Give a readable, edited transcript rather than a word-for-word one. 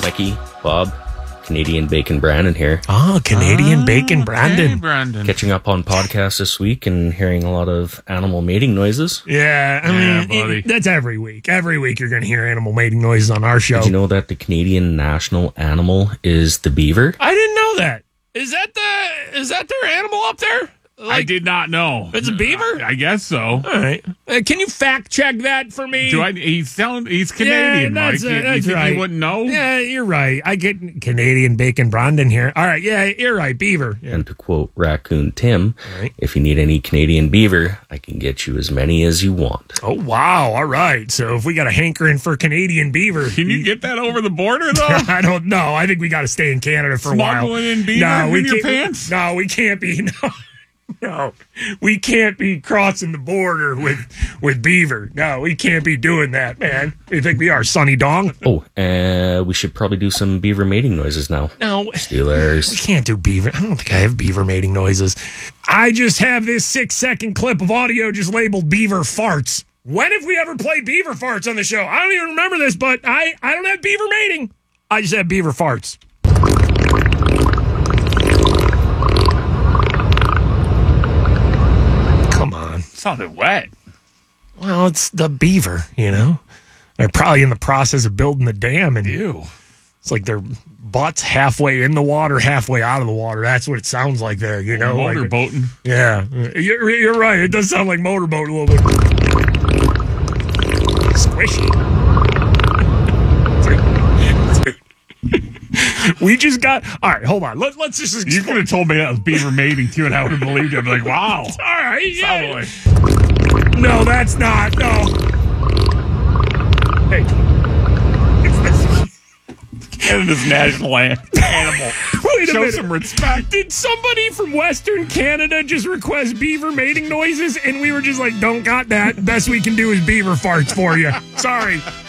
Mikey, Bob, Canadian Bacon Brandon here. Oh, Canadian Bacon Brandon. Hey, Brandon. Catching up on podcasts this week and hearing a lot of animal mating noises. Yeah, I mean, buddy. that's every week. Every week you're going to hear animal mating noises on our show. Did you know that the Canadian national animal is the beaver? I didn't know that. Is that their animal up there? I did not know. It's a beaver? I guess so. All right. Can you fact check that for me? He's Canadian, Yeah, Mike. that's You think right. you wouldn't know? Yeah, you're right. I get Canadian Bacon Brandon here. All right, yeah, you're right, beaver. Yeah. And to quote Raccoon Tim, Right. if you need any Canadian beaver, I can get you as many as you want. Oh, wow. All right. So if we got a hankering for Canadian beaver. Can you get that over the border, though? I don't know. I think we got to stay in Canada for a while. Smuggling in beaver in your can't- pants? No, we can't be. No, we can't be crossing the border with beaver. No, we can't be doing that, man. You think we are, Sonny Dong? Oh, we should probably do some beaver mating noises now. No, we Steelers. can't do beaver. I don't think I have beaver mating noises. I just have this 6-second clip of audio just labeled beaver farts. When have we ever played beaver farts on the show? I don't even remember this, but I don't have beaver mating. I just have beaver farts. Come on. Sounded wet. Well, it's the beaver, you know? They're probably in the process of building the dam, and it's like their butt's halfway in the water, halfway out of the water. That's what it sounds like there, you know? Motorboating. Yeah. You're right. It does sound like motorboat a little bit. Squishy. We just got... All right, hold on. Let's just... You could have told me that was beaver mating, too, and I would have believed it. I'd be like, wow. All right, yeah. Sounded like- No, that's not. No. Hey. Canada's national animal. Wait a Show minute. some respect. Did somebody from Western Canada just request beaver mating noises? And we were just like, don't got that. Best we can do is beaver farts for you. Sorry.